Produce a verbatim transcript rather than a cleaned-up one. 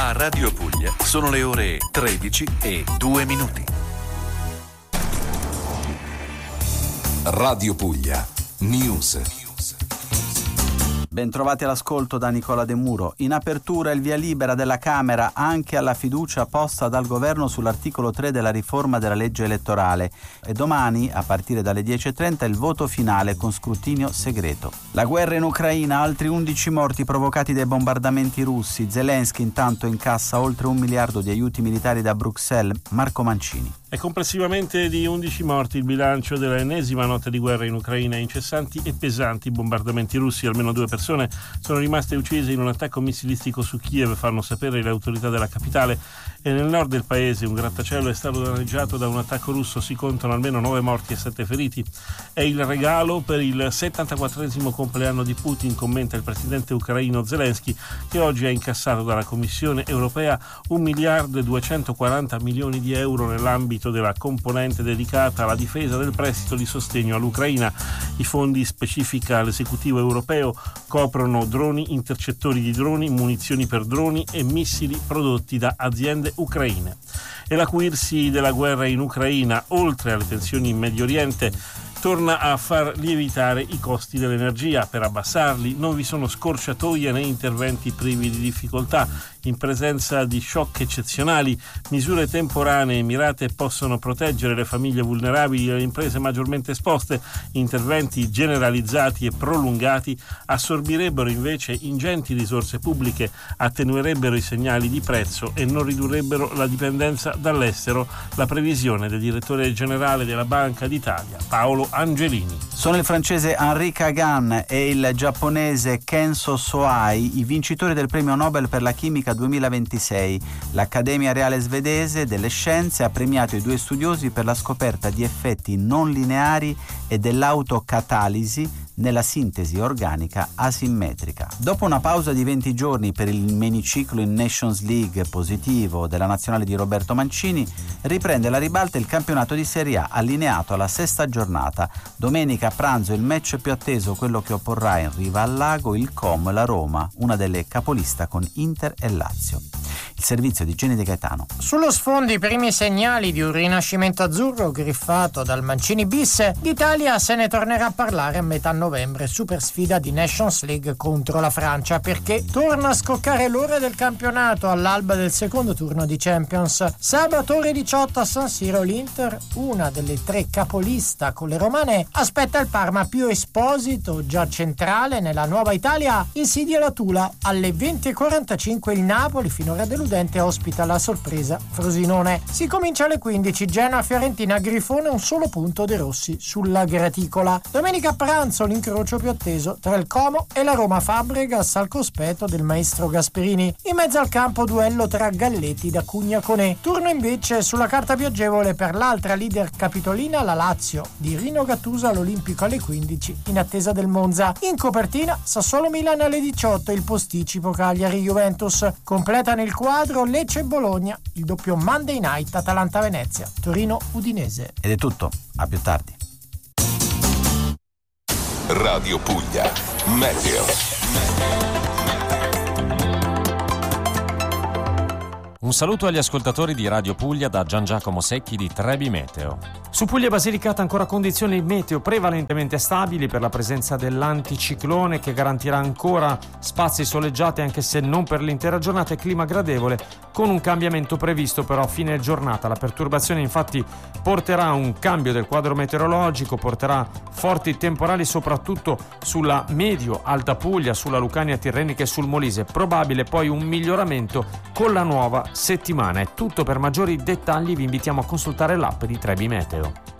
A Radio Puglia sono le ore tredici e due minuti. Radio Puglia News. Bentrovati all'ascolto da Nicola De Muro. In apertura il via libera della Camera anche alla fiducia posta dal governo sull'articolo tre della riforma della legge elettorale e domani, a partire dalle dieci e trenta, il voto finale con scrutinio segreto. La guerra in Ucraina, altri undici morti provocati dai bombardamenti russi. Zelensky intanto incassa oltre un miliardo di aiuti militari da Bruxelles. Marco Mancini. È complessivamente di undici morti il bilancio dell'ennesima notte di guerra in Ucraina. Incessanti e pesanti bombardamenti russi. Almeno due persone sono rimaste uccise in un attacco missilistico su Kiev, fanno sapere le autorità della capitale. E nel nord del paese un grattacielo è stato danneggiato da un attacco russo. Si contano almeno nove morti e sette feriti. È il regalo per il settantaquattresimo compleanno di Putin, commenta il presidente ucraino Zelensky, che oggi ha incassato dalla Commissione europea un miliardo e duecentoquaranta milioni di euro nell'ambito della componente dedicata alla difesa del prestito di sostegno all'Ucraina. I fondi, specifica l'esecutivo europeo, coprono droni, intercettori di droni, munizioni per droni e missili prodotti da aziende ucraine. E l'acuirsi della guerra in Ucraina, oltre alle tensioni in Medio Oriente, torna a far lievitare i costi dell'energia. Per abbassarli non vi sono scorciatoie né interventi privi di difficoltà. In presenza di shock eccezionali, misure temporanee mirate possono proteggere le famiglie vulnerabili e le imprese maggiormente esposte. Interventi generalizzati e prolungati assorbirebbero invece ingenti risorse pubbliche, attenuerebbero i segnali di prezzo e non ridurrebbero la dipendenza dall'estero. La previsione del direttore generale della Banca d'Italia, Paolo Angelini. Sono il francese Henri Kagan e il giapponese Kenzo Soai i vincitori del premio Nobel per la chimica duemilaventisei. L'Accademia Reale Svedese delle Scienze ha premiato i due studiosi per la scoperta di effetti non lineari e dell'autocatalisi nella sintesi organica asimmetrica. Dopo una pausa di venti giorni per il miniciclo in Nations League positivo della nazionale di Roberto Mancini, riprende la ribalta il campionato di Serie A, allineato alla sesta giornata. Domenica a pranzo il match più atteso, quello che opporrà in riva al lago il Como e la Roma, una delle capolista con Inter e Lazio. Il servizio di Genny De Gaetano. Sullo sfondo i primi segnali di un rinascimento azzurro griffato dal Mancini bis. D'Italia se ne tornerà a parlare a metà novembre, super sfida di Nations League contro la Francia, perché torna a scoccare l'ora del campionato all'alba del secondo turno di Champions. Sabato ore diciotto a San Siro l'Inter, una delle tre capolista con le romane, aspetta il Parma. Più Esposito, già centrale nella nuova Italia, insidia la Tula. Alle venti e quarantacinque il Napoli, finora deludente, ospita la sorpresa Frosinone. Si comincia alle quindici, Genoa-Fiorentina, Grifone, un solo punto dei rossi sulla graticola. Domenica a pranzo l'incrocio più atteso tra il Como e la Roma, Fabregas al cospetto del maestro Gasperini. In mezzo al campo duello tra Galletti da Cugna-Conè. Turno invece sulla carta più agevole per l'altra leader capitolina, la Lazio di Rino Gattuso all'Olimpico alle quindici in attesa del Monza. In copertina Sassuolo-Milan alle diciotto, il posticipo Cagliari-Juventus. Completano il quadro Lecce e Bologna, il doppio Monday Night Atalanta-Venezia, Torino-Udinese. Ed è tutto, a più tardi. Radio Puglia Meteo. Un saluto agli ascoltatori di Radio Puglia da Gian Giacomo Secchi di Trebi Meteo. Su Puglia e Basilicata ancora condizioni meteo prevalentemente stabili per la presenza dell'anticiclone che garantirà ancora spazi soleggiati anche se non per l'intera giornata e clima gradevole, con un cambiamento previsto però a fine giornata. La perturbazione infatti porterà un cambio del quadro meteorologico, porterà forti temporali soprattutto sulla medio-alta Puglia, sulla Lucania Tirrenica e sul Molise. Probabile poi un miglioramento con la nuova settimana. È tutto. Per maggiori dettagli vi invitiamo a consultare l'app di Trebi Meteo.